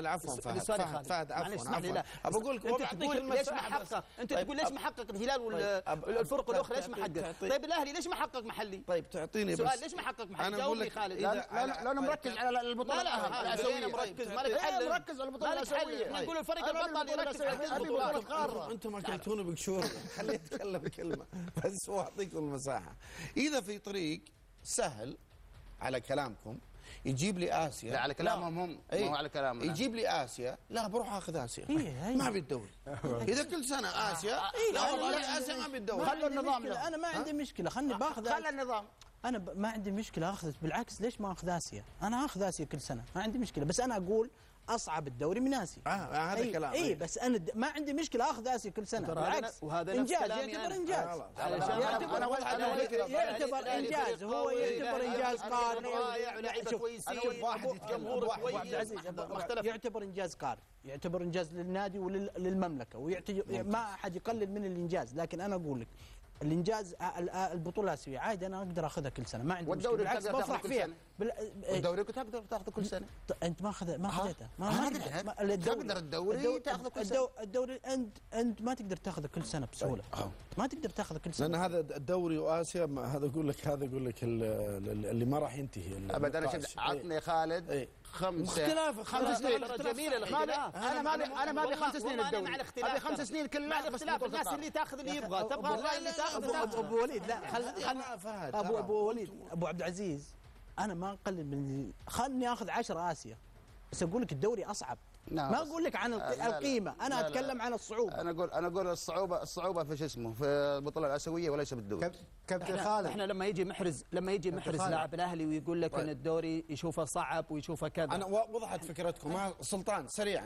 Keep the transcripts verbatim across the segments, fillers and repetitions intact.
لا عفوا فهد فهد, فهد عفوا اسمح لي. لا ابى اقول لك انت تقول ليش ما حقق، انت تقول ليش ما حقق الهلال والفرق الاخرى ليش ما حقق؟ طيب الاهلي ليش ما حقق محلي؟ طيب تعطيني سؤال ليش ما حقق محلي؟ انا اقول لك خالد. لا لا انا مركز على البطوله الاسيويه. مركز مالك حل، مركز على البطوله الاسيويه. احنا نقول الفريق البطل يركز على البطولات القاره. انتم اكلتوني بقشور، خليني اتكلم كلمه بس واعطيكم المساحه. اذا في طريق سهل على كلامكم يجيب لي اسيا، لا على كلامهم هم ايه؟ مو على كلامنا. يجيب لي اسيا، لا بروح اخذ اسيا. إيه ما ابي الدوري. اذا كل سنه اسيا إيه؟ لا والله اسيا ما ابي الدوري. خلوا النظام. انا ما عندي مشكله، خلني باخذ. خلى النظام. انا ب... ما عندي مشكله اخذ، بالعكس ليش ما اخذ اسيا؟ انا اخذ اسيا كل سنه ما عندي مشكله، بس انا اقول اصعب الدوري من اسيا. اه هذا أي كلام. اي بس انا د... ما عندي مشكله اخذ اسيا كل سنه، بالعكس وهذا انجاز يعتبر انجاز. يعتبر انجاز، هو يعتبر انجاز قاري. ولاعيبه كويسين جمهور كويس. يعتبر انجاز قاري، يعتبر انجاز للنادي وللمملكه، ويعتبر ما احد يقلل من الانجاز، لكن انا اقول لك الانجاز البطوله الاسيويه عادي انا اقدر اخذها كل سنه ما عندي مشكله، بالعكس بفرح فيها. والدوري كنت تقدر تاخذه كل سنه. انت ما اخذ ما اخذته ما تقدر الدوري تاخذه كل سنه. الدوري انت انت ما تقدر تاخذه كل سنه بسهوله، ما تقدر تاخذه كل سنه، لان هذا الدوري واسيا هذا اقول لك هذا اقول لك اللي ما راح ينتهي ابدا. انا شفت عطني يا خالد خمسه اختلاف خمس سنين جميله الاختلاف. انا ما انا ما ابي خمس سنين الدوري، ابي خمس سنين كلها بس الناس اللي تاخذ اللي يبغى تبغى اللي تاخذ. ابو وليد لا خل خل ابو ابو وليد ابو عبد العزيز انا ما اقلل من خلني اخذ عشرة اسيا، بس اقول لك الدوري اصعب. ما اقول لك عن القيمه، انا لا اتكلم لا. عن الصعوبه. انا اقول انا اقول الصعوبه الصعوبه في شو اسمه في البطوله الاسيويه وليس بالدوري. كابتن خالد احنا لما يجي محرز لما يجي محرز لاعب الاهلي ويقول لك ان الدوري يشوفه صعب ويشوفه كذا. انا وضحت فكرتكم. سلطان سريعا.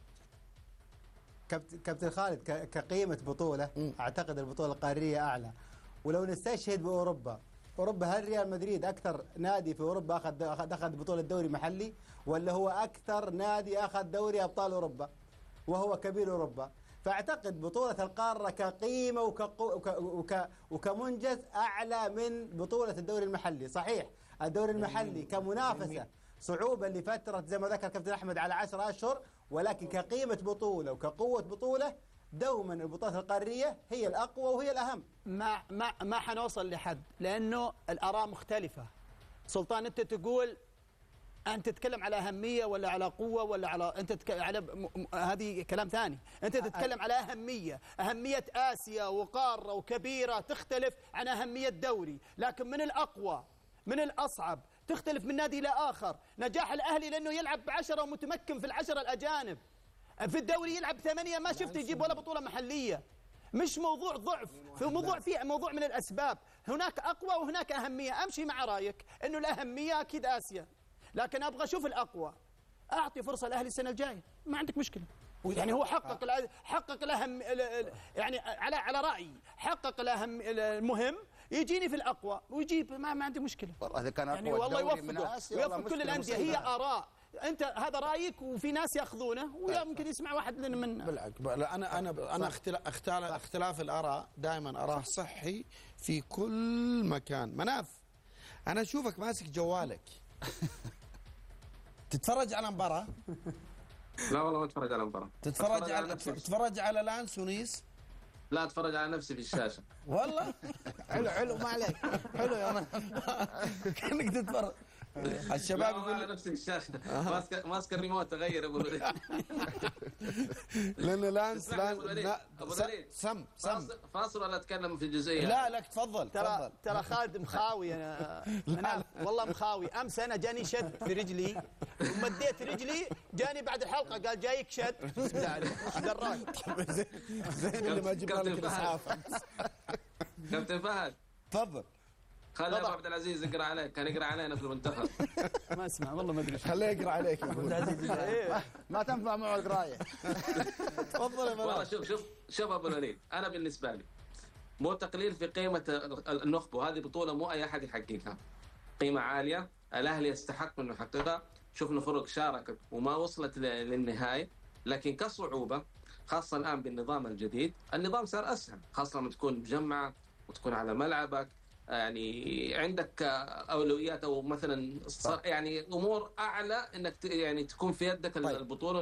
كابتن خالد كقيمه بطوله م. اعتقد البطوله القاريه اعلى، ولو نستشهد باوروبا، اوروبا هل ريال مدريد اكثر نادي في اوروبا اخذ اخذ بطوله دوري محلي، ولا هو اكثر نادي اخذ دوري ابطال اوروبا وهو كبير اوروبا؟ فاعتقد بطوله القاره كقيمه وكقو وك وك وكمنجز اعلى من بطوله الدوري المحلي. صحيح الدوري المحلي كمنافسه صعوبه لفتره زي ما ذكر كابتن احمد على عشرة اشهر، ولكن كقيمه بطوله وكقوه بطوله دوما البطولات القاريه هي الاقوى وهي الاهم. ما ما ما حنوصل لحد لانه الاراء مختلفه. سلطان انت تقول انت تتكلم على اهميه ولا على قوه ولا على انت تك... على م... هذه كلام ثاني. انت تتكلم على اهميه، اهميه اسيا وقاره وكبيره تختلف عن اهميه دوري، لكن من الاقوى من الاصعب تختلف من نادي الى اخر. نجاح الاهلي لانه يلعب بعشرة ومتمكن في العشرة الاجانب، في الدوري يلعب ثمانية ما شفت يجيب ولا بطولة محلية. مش موضوع ضعف، في موضوع فيه موضوع من الأسباب، هناك أقوى وهناك أهمية. أمشي مع رأيك إنه الأهمية أكيد آسيا، لكن أبغى أشوف الأقوى. أعطي فرصة الأهلي السنة الجاية ما عندك مشكلة. يعني هو حقق حقق الأهم، يعني على على رأيي حقق الأهم المهم، يجيني في الأقوى ويجيب ما, ما عندي مشكلة. والله كان أقوى يعني والله يوفقه ويوفق كل الأندية. هي آراء، انت هذا رايك وفي ناس ياخذونه ويمكن يسمع واحد لنا من بالعكس. انا انا انا اختلاف اختلاف الاراء دائما اراه صحي في كل مكان. مناف انا اشوفك ماسك جوالك تتفرج على مباراه؟ لا والله ما اتفرج على مباراه. تتفرج على تتفرج على لانس ونيس؟ لا اتفرج على نفسي في الشاشه. والله حلو حلو ما عليك. حلو يا مان كانك تتفرج. الشباب يقول على نفس الشاشه ماسك ماسك الريموت اغير. ابو الوليد لان لانس لانس سم سم فاصل ولا اتكلم في الجزئيه؟ لا لا تفضل ترى ترى خالد مخاوي. انا انا والله مخاوي. امس انا جاني شد في رجلي ومديت رجلي، جاني بعد الحلقه قال جايك شد. بسم الله عليك ايش دراك؟ زين اللي ما جبنا لك الاسعاف. كابتن فهد تفضل. خلي ابو عبد العزيز يقرا عليك، كان يقرا علينا في المنتخب. ما اسمع والله ما ادري. خليه يقرا عليك يا ابو عبد العزيز. ما تنفع معه القرايه. تفضل يا والله شوف شوف شوف ابو الوليد، انا بالنسبه لي مو تقليل في قيمه النخبه، وهذه بطوله مو اي احد يحققها. قيمه عاليه، الاهلي يستحق انه يحققها. شفنا فرق شاركت وما وصلت للنهايه، لكن كصعوبه خاصه الان بالنظام الجديد، النظام صار اسهل، خاصه لما تكون مجمعه وتكون على ملعبك، يعني عندك اولويات او مثلا يعني امور اعلى انك يعني تكون في يدك البطوله.